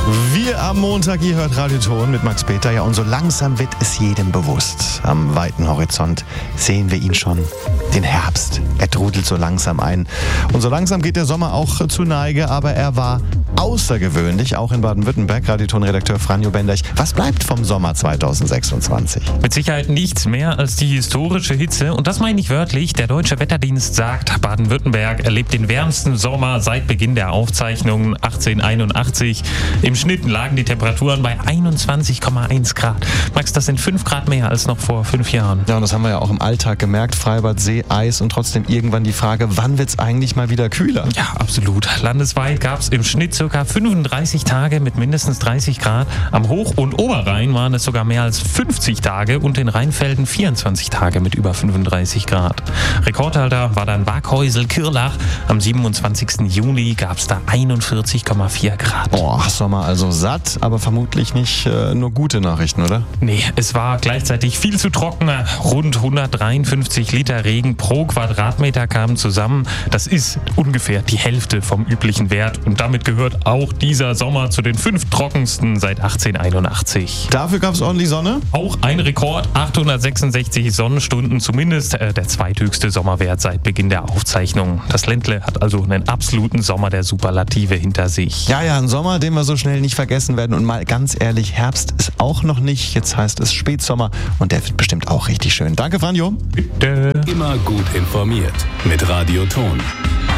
Wir am Montag, ihr hört Radio Ton mit Max Peter. Ja, und so langsam wird es jedem bewusst. Am weiten Horizont sehen wir ihn schon. Den Herbst. Er trudelt so langsam ein. Und so langsam geht der Sommer auch zu Neige, aber er war außergewöhnlich, auch in Baden-Württemberg. Radio Ton-Redakteur Franjo Benderch. Was bleibt vom Sommer 2026? Mit Sicherheit nichts mehr als die historische Hitze. Und das meine ich wörtlich. Der Deutsche Wetterdienst sagt, Baden-Württemberg erlebt den wärmsten Sommer seit Beginn der Aufzeichnungen 1881. Im Schnitt lagen die Temperaturen bei 21,1 Grad. Max, das sind 5 Grad mehr als noch vor 5 Jahren. Ja, und das haben wir ja auch im Alltag gemerkt. Freibad, See, Eis und trotzdem irgendwann die Frage, wann wird es eigentlich mal wieder kühler? Ja, absolut. Landesweit gab es im Schnitt ca. 35 Tage mit mindestens 30 Grad. Am Hoch- und Oberrhein waren es sogar mehr als 50 Tage und in Rheinfelden 24 Tage mit über 35 Grad. Rekordhalter war dann Waghäusel-Kirlach. Am 27. Juni gab es da 41,4 Grad. Boah, Sommer also satt, aber vermutlich nicht nur gute Nachrichten, oder? Nee, es war gleichzeitig viel zu trocken. Rund 153 Liter Regen pro Quadratmeter kamen zusammen. Das ist ungefähr die Hälfte vom üblichen Wert. Und damit gehört auch dieser Sommer zu den 5 trockensten seit 1881. Dafür gab es ordentlich Sonne? Auch ein Rekord, 866 Sonnenstunden, zumindest der zweithöchste Sommerwert seit Beginn der Aufzeichnung. Das Ländle hat also einen absoluten Sommer der Superlative hinter sich. Ja, ein Sommer, den wir so schnell nicht vergessen werden. Und mal ganz ehrlich, Herbst ist auch noch nicht. Jetzt heißt es Spätsommer und der wird bestimmt auch richtig schön. Danke, Franjo. Bitte. Immer gut informiert mit Radio Ton.